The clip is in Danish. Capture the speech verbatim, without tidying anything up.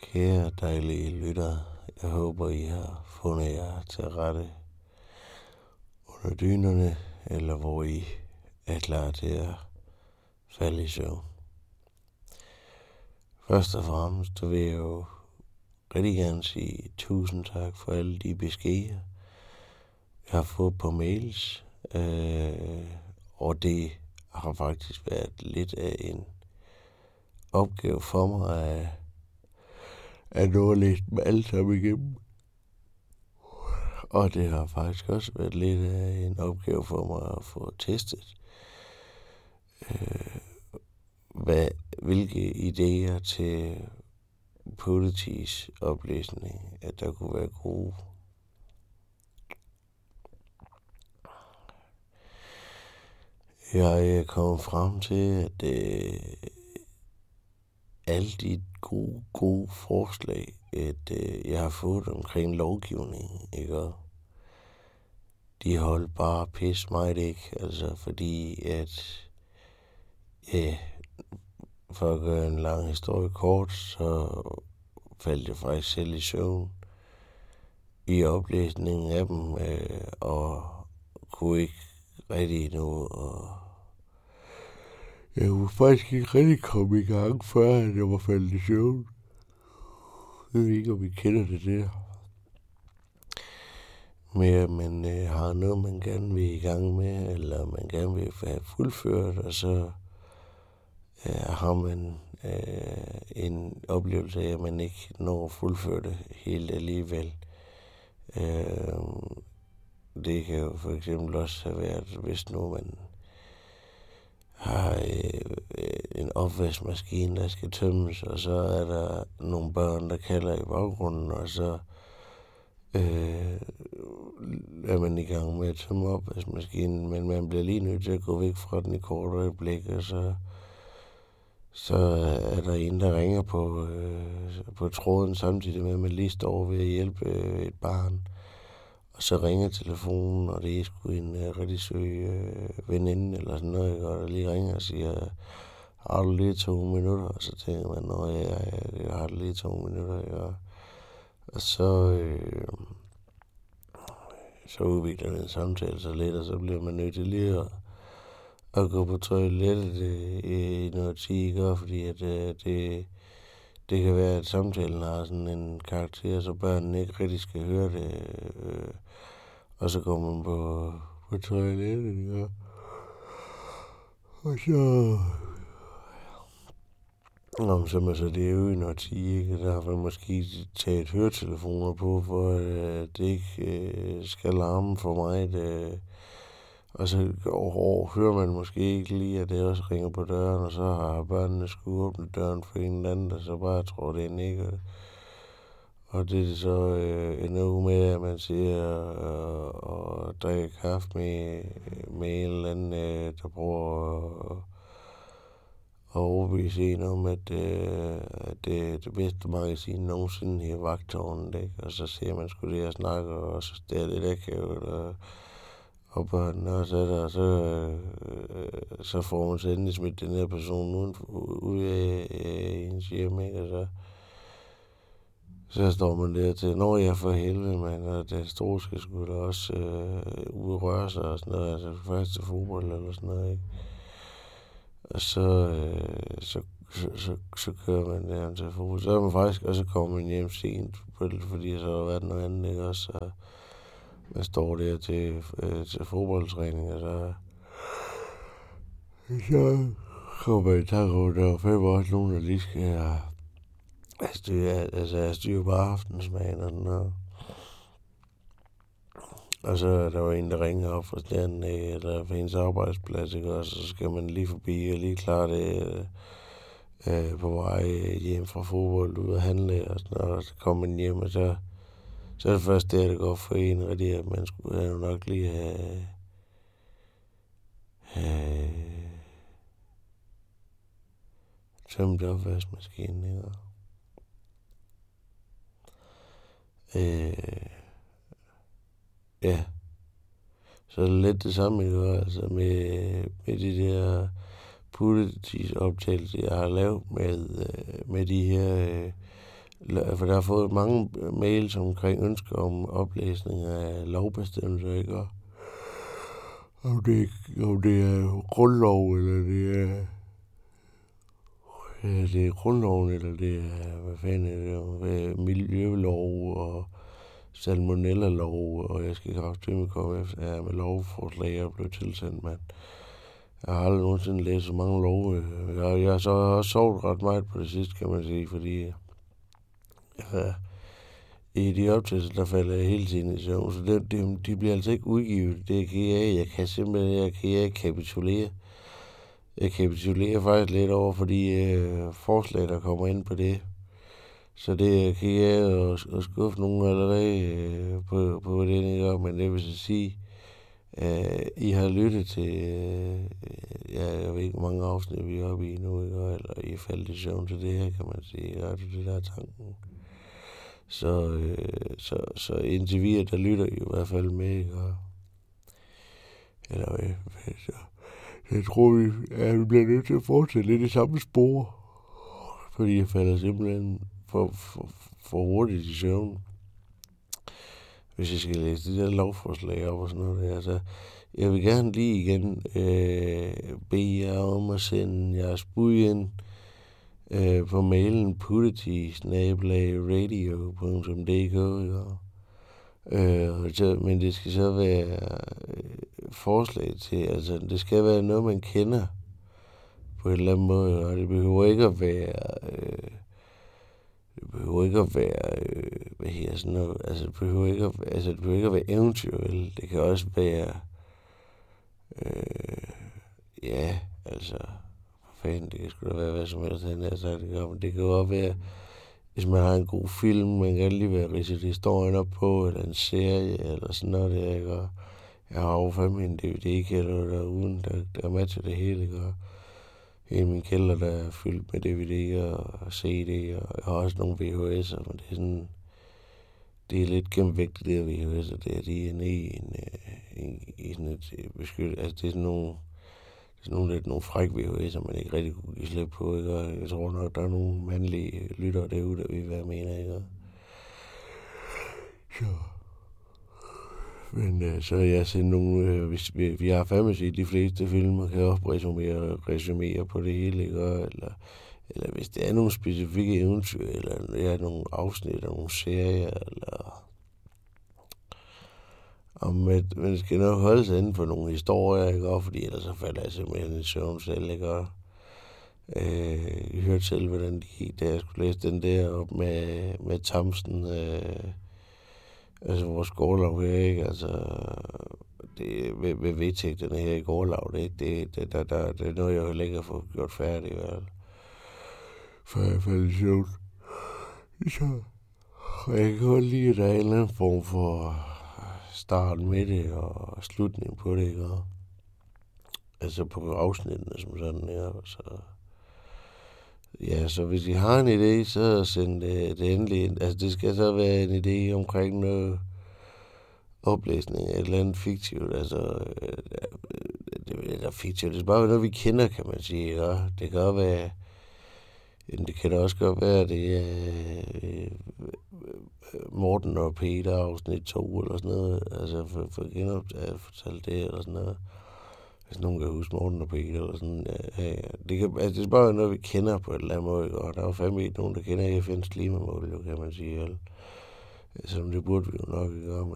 Kære dejlige lyttere, jeg håber I har fundet jer til rette under dynerne, eller hvor I er klar til at falde i søvn. Først og fremmest vil jeg jo rigtig gerne sige tusind tak for alle de beskeder, jeg har fået på mails, øh, og det har faktisk været lidt af en opgave for mig at, at nå at læse dem alle sammen igennem. Og det har faktisk også været lidt af en opgave for mig at få testet, øh, hvad, hvilke idéer til politis oplæsning, at der kunne være gode. Jeg er kommet frem til, at øh, alle de gode, gode forslag, at øh, jeg har fået omkring lovgivning, ikke? De holdt bare pis mig ikke, altså fordi at, ja, for at gøre en lang historie kort, så faldt jeg faktisk selv i søvn i oplæsningen af dem, øh, og kunne ikke rigtig nå, og jeg kunne faktisk ikke rigtig komme i gang, før jeg var faldet i søvn. Jeg ved ikke, om I kender det der. Men man øh, har noget, man gerne vil i gang med, eller man gerne vil have fuldført, og så øh, har man øh, en oplevelse af, at man ikke når at fuldføre det helt alligevel. Øh, det kan jo for eksempel også have været, hvis nu man har øh, en opvaskemaskine, der skal tømmes, og så er der nogle børn, der kalder i baggrunden, og så øh, er man i gang med at tømme opvaskemaskinen, men man bliver lige nødt til at gå væk fra den i kort øjeblik, og så, så er der en, der ringer på, øh, på tråden, samtidig med, at man lige står ved at hjælpe øh, et barn. Og så ringer telefonen, og det er sgu en uh, rigtig søg uh, veninde eller sådan noget, og der lige ringer og siger, har du lige to minutter? Og så tænker man, nå ja, ja, jeg har lige to minutter, ja. Og så, øh, så udvikler den samtale så lidt, og så bliver man nødt til lige at, at gå på toilettet øh, i noget tid, ikke? Fordi at, øh, det, det kan være, at samtalen har sådan en karakter, så børnene ikke rigtig skal høre det. Øh, og så går man på, på toilettet, ikke? Og så... Nå, så man så det er jo i noget tid, ikke? Der har man måske taget høretelefoner på, for at det ikke øh, skal larme for mig. Det, og så over, hører man måske ikke lige, at det også ringer på døren, og så har børnene skulle åbne døren for en eller anden, og så bare tror, det er en. Og det er så øh, ender ud med, at man siger øh, og drikker kaffe med, med en eller anden, øh, der prøver at, at overbevise en om, at, øh, at det er det bedste magasin nogensinde her i vagttårnet, ikke? Og så siger man sgu det, jeg snakker, og så det er lidt akavet, og, og børnene også er der, og så, øh, så får man så endelig smidt den her person ud, ud af, af ens hjem, ikke? Og så Så står man der til, når jeg for helvede, man, og det store skal sgu da også øh, udrøre sig og sådan noget, altså først til fodbold eller sådan noget, ikke? Og så, øh, så, så, så, så kører man der til fodbold. Så er man faktisk, og så kommer man hjem sent, fordi så har der været noget andet, ikke også? Så man står der til, øh, til fodboldtræning, og så, så kommer man i tanke over, der er fem også nogen, der lige skal have Altså, det er, altså, jeg styrer bare aftensmagen og sådan noget. Og så er der jo en, der ringer op fra stjernen af, eller fra ens arbejdsplads, ikke? Og så skal man lige forbi og lige klare det øh, på vej hjem fra fodbold, ud og handle og sådan noget. Og så kommer man hjem, og så, så er det først der, det går for en rigtig, at man skulle jo nok lige have, have tømt opvaskemaskinen, ikke? Øh, ja, så er det lidt det samme, ikke? Altså med, med de der politis optagelser, jeg har lavet med, med de her For der har fået mange mails omkring ønsker om oplæsning af lovbestemmelser, ikke? Og om det, om det er grundlov, eller det er, ja, det er grundloven, eller det er, hvad fanden er det, miljølov og salmonella-lov, og jeg skal kraftedeme komme efter, ja, med lovforslag, jeg er blevet tilsendt, mand. Jeg har aldrig nogensinde læst så mange love. Jeg, jeg har så også sovet ret meget på det sidste, kan man sige, fordi ja, i de optagelser, der falder jeg hele tiden i søvn, så det, de, de bliver altså ikke udgivet. Det kan jeg, jeg kan simpelthen, jeg kan jeg kapitulere. Jeg kapitulerer faktisk lidt over, fordi øh, forslag, der kommer ind på det, så det kan jeg og, og skuffe nogen allerede øh, på, på den, ikke? Men det vil så sige, Uh, I har lyttet til, uh, ja, jeg ved ikke, hvor mange afsnit vi er oppe i nu, ikke? Eller I er faldet i søvn til det her, kan man sige. Gør du det der tanken? Så, uh, så, så indtil videre, der lytter I i hvert fald med, ikke? Eller hvad? Så, jeg tror, vi, ja, vi bliver nødt til at fortsætte lidt i samme spor. Fordi jeg falder simpelthen for, for, for hurtigt i søvn. Hvis jeg skal læse de der lovforslag op og sådan noget der. Altså, jeg vil gerne lige igen øh, bede jer om at sende jeres bud ind øh, på mailen putity snabel-a radio punktum d k. Øh, men det skal så være øh, forslag til, altså det skal være noget, man kender på en eller anden måde, og det behøver ikke at være... Øh, Det behøver ikke at være, øh, hvad her, sådan noget, altså det behøver ikke at, altså det behøver ikke at være eventyr, det kan også være, øh, ja, altså, hvad fanden, det kan sgu da være hvad som helst, han har sagt, det kan, men det kan jo også være, hvis man har en god film, man kan lige være ridset historien op på, eller en serie, eller sådan noget der, ikke, og jeg har jo fandme en D V D-kælder derude, der, der er med til det hele, ikke, og hele min kælder, der er fyldt med D V D'er og C D'er, og jeg har også nogle V H S'er, men det er sådan, det er lidt gennemvægtigt, det her V H S'er, det er de er nede i en, en, i sådan et beskyttet, altså det er sådan nogle, det er sådan nogle lidt nogle frække V H S'er, man ikke rigtig kunne give slip på, ikke, og jeg tror nok, der er nogle mandlige lyttere derude, der ved, hvad jeg mener, ikke, så... Men øh, så jeg har set nogle, øh, hvis vi, vi har fandme set de fleste filmer, kan også resumere, resumere på det hele, ikke? Eller, eller hvis det er nogle specifikke eventyr, eller ja, nogle afsnit af nogle serier, eller... Og med, men det skal nok holde sig inden for nogle historier, ikke? Og fordi ellers så falder jeg simpelthen i søvn selv, ikke? Og, øh, jeg hørte selv, hvordan det gik, da jeg skulle læse den der op med, med Thamsen, øh, altså vores gårdlag her, ikke? Altså, det ved, ved vedtægterne her i gårdlag, det, det, det, der, der, det er noget, jeg heller ikke har fået gjort færdigt, vel? For jeg faldt i søvn. Så, og jeg kan godt lide, at der er en eller anden form for start med det og slutning på det, ikke? Altså på afsnittene som sådan, ja, så... Ja, så hvis I har en idé, så send det, det endelig ind. Altså, det skal så være en idé omkring noget oplæsning af et eller andet fiktivt. Altså, det er fiktivt. Det er bare noget, vi kender, kan man sige. Ja. Det kan også være... Det kan da også godt være, det er Morten og Peter afsnit to eller sådan noget. Altså, for, for genoptalt det eller sådan noget. Hvis nogen kan huske Morten og Peter eller sådan, ja, ja. Det, kan, altså, det er bare noget, vi kender på et eller andet måde, og der er jo fandme ikke nogen, der kender F N's klimamål, jo, kan man sige, vel? Selvom det burde vi jo nok gøre,